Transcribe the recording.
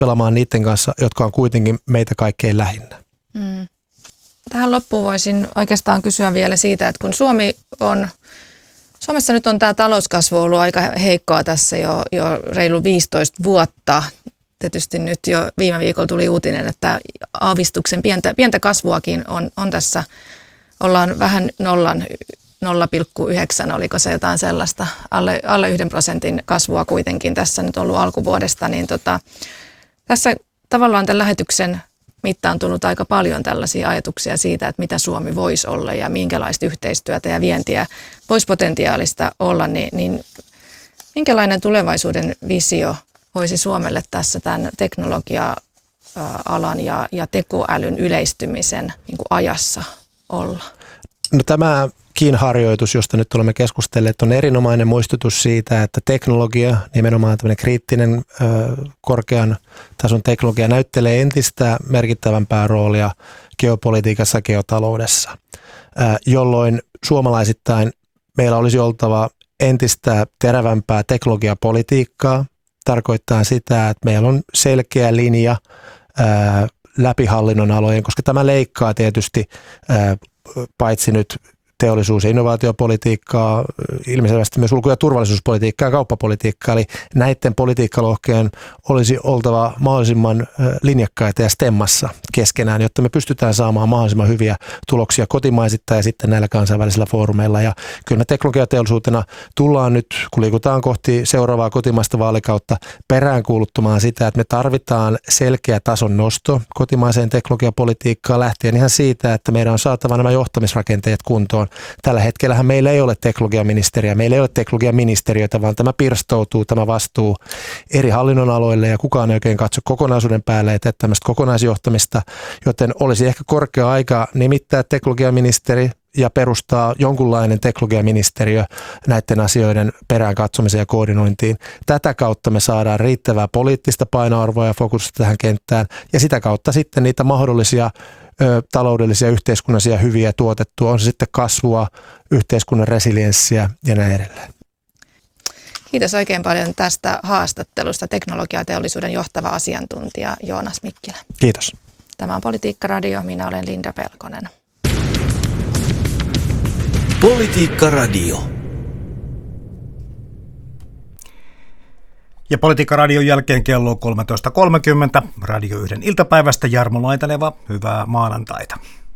pelaamaan niiden kanssa, jotka on kuitenkin meitä kaikkein lähinnä. Tähän loppuun voisin oikeastaan kysyä vielä siitä, että kun Suomessa nyt on tämä talouskasvu ollut aika heikkoa tässä jo reilu 15 vuotta. Tietysti nyt jo viime viikolla tuli uutinen, että aavistuksen pientä kasvuakin on tässä. Ollaan vähän 0,9, oliko se jotain sellaista, alle 1% kasvua kuitenkin tässä nyt ollut alkuvuodesta. Niin tässä tavallaan tämän lähetyksen mittaan on tullut aika paljon tällaisia ajatuksia siitä, että mitä Suomi voisi olla ja minkälaista yhteistyötä ja vientiä voisi potentiaalista olla, niin minkälainen tulevaisuuden visio voisi Suomelle tässä tämän teknologia-alan ja tekoälyn yleistymisen niin kuin ajassa olla? No tämäkin harjoitus, josta nyt olemme keskustelleet, on erinomainen muistutus siitä, että teknologia, nimenomaan tämmöinen kriittinen korkean tason teknologia, näyttelee entistä merkittävämpää roolia geopolitiikassa ja geotaloudessa, jolloin suomalaisittain meillä olisi oltava entistä terävämpää teknologiapolitiikkaa. Tarkoittaa sitä, että meillä on selkeä linja läpi hallinnon alojen, koska tämä leikkaa tietysti paitsi nyt teollisuus- ja innovaatiopolitiikkaa, ilmeisesti myös ulko- ja turvallisuuspolitiikkaa ja kauppapolitiikkaa. Eli näiden politiikkalohkeen olisi oltava mahdollisimman linjakkaita ja stemmassa keskenään, jotta me pystytään saamaan mahdollisimman hyviä tuloksia kotimaisittain ja sitten näillä kansainvälisillä foorumeilla. Ja kyllä me teknologiateollisuutena tullaan nyt, kun liikutaan kohti seuraavaa kotimaista vaalikautta, peräänkuuluttamaan sitä, että me tarvitaan selkeä tason nosto kotimaiseen teknologiapolitiikkaan lähtien ihan siitä, että meidän on saatava nämä johtamisrakenteet kuntoon. Tällä hetkellähän meillä ei ole teknologiaministeriä, meillä ei ole teknologiaministeriötä, vaan tämä pirstoutuu, tämä vastuu eri hallinnonaloille ja kukaan ei oikein katso kokonaisuuden päälle ja tee tämmöistä kokonaisjohtamista, joten olisi ehkä korkea aika nimittää teknologiaministeri ja perustaa jonkunlainen teknologiaministeriö näiden asioiden perään katsomiseen ja koordinointiin. Tätä kautta me saadaan riittävää poliittista painoarvoa ja fokusta tähän kenttään ja sitä kautta sitten niitä mahdollisia taloudellisia yhteiskunnallisia hyviä tuotettua, on se sitten kasvua, yhteiskunnan resilienssiä ja näin edelleen. Kiitos oikein paljon tästä haastattelusta teknologiateollisuuden johtava asiantuntija Joonas Mikkilä. Kiitos. Tämä on Politiikka Radio, minä olen Linda Pelkonen. Politiikka Radio. Ja Politiikka Radion jälkeen kello 13.30 Radio 1 iltapäivästä Jarmo Laitaneva. Hyvää maanantaita.